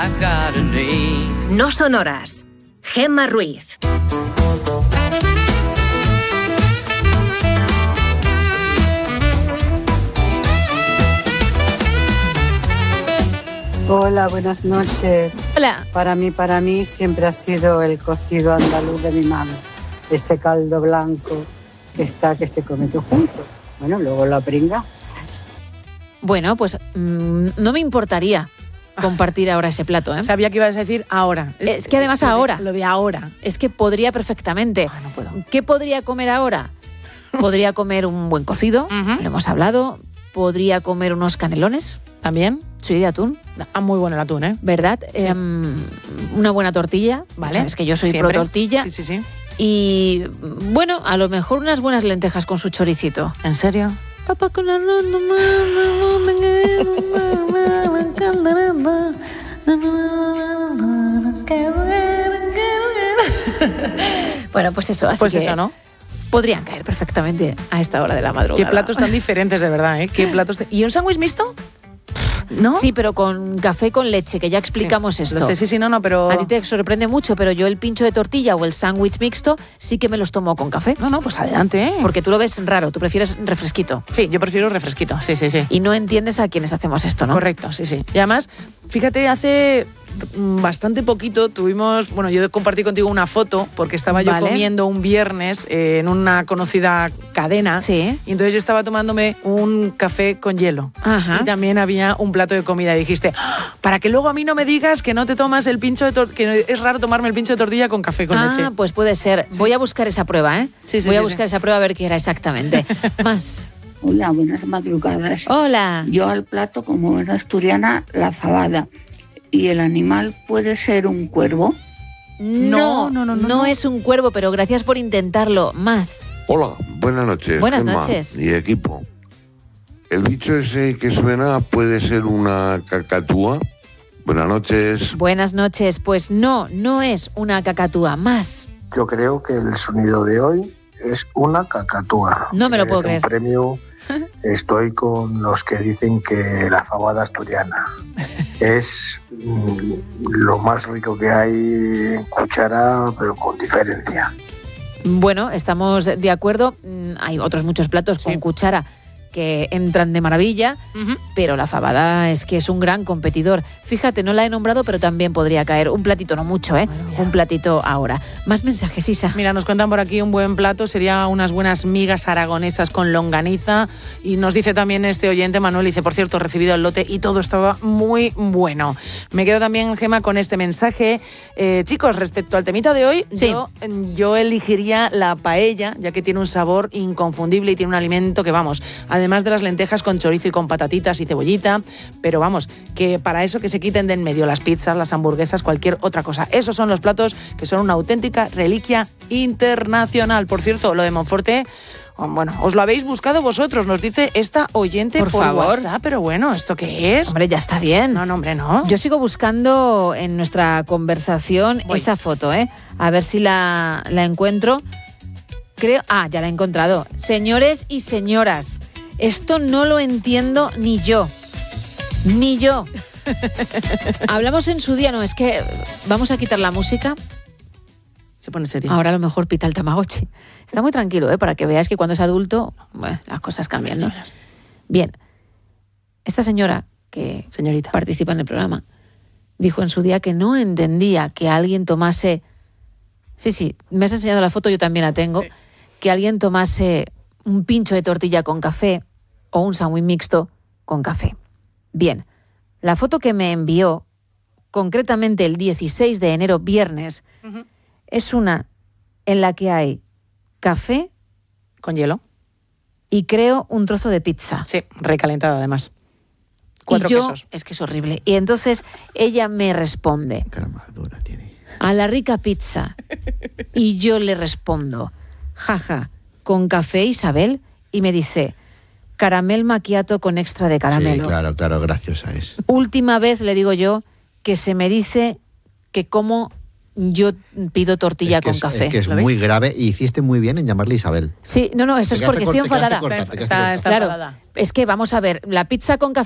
No son horas. Gemma Ruiz. Hola, buenas noches. Hola. Para mí siempre ha sido el cocido andaluz de mi madre. Ese caldo blanco que se come todo junto. Bueno, luego la pringa. Bueno, pues no me importaría compartir ahora ese plato, ¿eh? Sabía que ibas a decir ahora. Es que además ahora. Lo de ahora. Es que podría perfectamente. No puedo. ¿Qué podría comer ahora? Podría comer un buen cocido, lo hemos hablado. Podría comer unos canelones. ¿También? Sí, de atún. Muy bueno el atún, ¿eh? ¿Verdad? Sí. Una buena tortilla, ¿vale? Es que yo soy Siempre. pro tortilla. Sí. Y, bueno, a lo mejor unas buenas lentejas con su choricito. ¿En serio? Papá con arroz, bueno, pues eso, así pues que eso, ¿no? Podrían caer perfectamente a esta hora de la madrugada. Qué platos tan diferentes, de verdad, ¿eh? Qué platos. ¿Y un sándwich mixto? ¿No? Sí, pero con café con leche, que ya explicamos esto. Lo sé, sí, no, pero... A ti te sorprende mucho, pero yo el pincho de tortilla o el sándwich mixto sí que me los tomo con café. No, pues adelante, ¿eh? Porque tú lo ves raro, tú prefieres refresquito. Sí, yo prefiero refresquito, sí. Y no entiendes a quienes hacemos esto, ¿no? Correcto, sí. Y además, fíjate, hace bastante poquito tuvimos... Bueno, yo compartí contigo una foto porque estaba yo comiendo un viernes en una conocida cadena. Sí. Y entonces yo estaba tomándome un café con hielo. Ajá. Y también había un plato de comida. Y dijiste, para que luego a mí no me digas que no te tomas el pincho de tortilla, que es raro tomarme el pincho de tortilla con café con leche. Pues puede ser. Sí. Voy a buscar esa prueba, ¿eh? Voy a buscar esa prueba a ver qué era exactamente. Más. Hola, buenas madrugadas. Hola. Yo al plato, como buena asturiana, la fabada. ¿Y el animal puede ser un cuervo? No es un cuervo, pero gracias por intentarlo. Más. Hola, buenas noches. Buenas Gemma noches. Y equipo. ¿El bicho ese que suena puede ser una cacatúa? Buenas noches. Buenas noches. Pues no es una cacatúa. Más. Yo creo que el sonido de hoy es una cacatúa. No me lo puedo creer. Un premio. Estoy con los que dicen que la fabada asturiana es lo más rico que hay en cuchara, pero con diferencia. Bueno, estamos de acuerdo. Hay otros muchos platos con cuchara que entran de maravilla, pero la fabada es que es un gran competidor. Fíjate, no la he nombrado, pero también podría caer. Un platito, no mucho, ¿eh? Un platito ahora. Más mensajes, Isa. Mira, nos cuentan por aquí un buen plato, sería unas buenas migas aragonesas con longaniza. Y nos dice también este oyente, Manuel, dice, por cierto, he recibido el lote y todo estaba muy bueno. Me quedo también, Gemma, con este mensaje. Chicos, respecto al temita de hoy, yo elegiría la paella, ya que tiene un sabor inconfundible y tiene un alimento que, vamos, además de las lentejas con chorizo y con patatitas y cebollita, pero vamos, que para eso que se quiten de en medio las pizzas, las hamburguesas, cualquier otra cosa. Esos son los platos que son una auténtica reliquia internacional. Por cierto, lo de Monforte, bueno, os lo habéis buscado vosotros, nos dice esta oyente por favor. WhatsApp, pero bueno, ¿esto qué es? Hombre, ya está bien. No, hombre, no. Yo sigo buscando en nuestra conversación esa foto, ¿eh? A ver si la encuentro. Creo... ya la he encontrado. Señores y señoras, esto no lo entiendo ni yo. Ni yo. Hablamos en su día, no, es que vamos a quitar la música. Se pone serio. Ahora a lo mejor pita el Tamagotchi. Está muy tranquilo, para que veáis que cuando es adulto, bueno, las cosas cambian, ¿no? Bien. Esta señora que participa en el programa dijo en su día que no entendía que alguien tomase... Sí, me has enseñado la foto, yo también la tengo. Sí. Que alguien tomase un pincho de tortilla con café o un sándwich mixto con café. Bien, la foto que me envió, concretamente el 16 de enero, viernes, es una en la que hay café con hielo y creo un trozo de pizza. Sí, recalentado además. 4 quesos. Es que es horrible. Y entonces ella me responde, a la rica pizza. Y yo le respondo, jaja, ¿con café, Isabel? Y me dice, caramel macchiato con extra de caramelo. Sí, claro, graciosa es. Última vez, le digo yo, que se me dice que como yo pido tortilla con café. Es que es muy grave y hiciste muy bien en llamarle Isabel. Sí, no, eso es porque estoy enfadada. Está enfadada. Es que, vamos a ver, la pizza con café